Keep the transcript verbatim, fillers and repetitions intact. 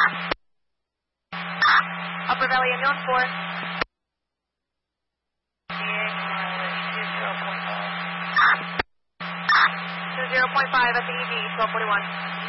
Upper Valley ambulance four. two zero point five at the E D, twelve forty-one.